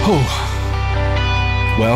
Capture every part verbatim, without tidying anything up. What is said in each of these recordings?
Oh, well,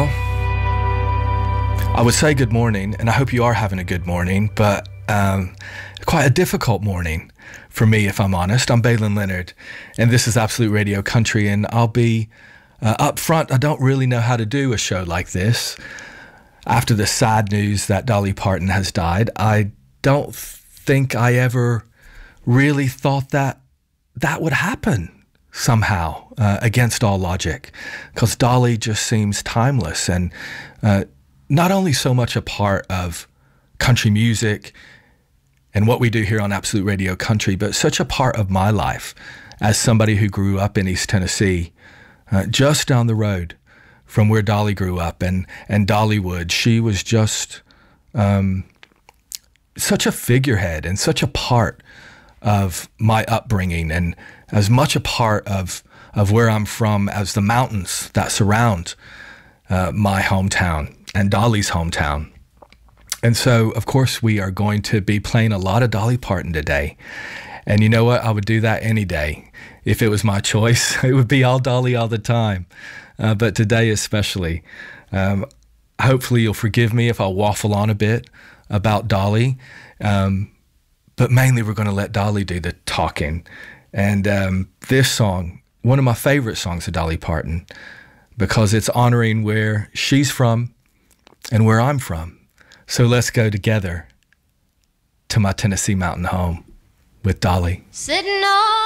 I would say good morning, and I hope you are having a good morning, but um, quite a difficult morning for me, if I'm honest. I'm Baylen Leonard, and this is Absolute Radio Country, and I'll be uh, up front. I don't really know how to do a show like this. After the sad news that Dolly Parton has died, I don't think I ever really thought that that would happen somehow, uh, against all logic, because Dolly just seems timeless and uh, not only so much a part of country music and what we do here on Absolute Radio Country, but such a part of my life as somebody who grew up in East Tennessee, uh, just down the road from where Dolly grew up and, and Dollywood. She was just um, such a figurehead and such a part of my upbringing, and as much a part of of where I'm from as the mountains that surround uh, my hometown and Dolly's hometown. And so, of course, we are going to be playing a lot of Dolly Parton today. And you know what? I would do that any day. If it was my choice, it would be all Dolly all the time. Uh, but today especially. Um, hopefully you'll forgive me if I waffle on a bit about Dolly. Um, but mainly we're going to let Dolly do the talking. And um, this song, one of my favorite songs of Dolly Parton, because it's honoring where she's from and where I'm from. So let's go together to my Tennessee mountain home with Dolly. Sitting on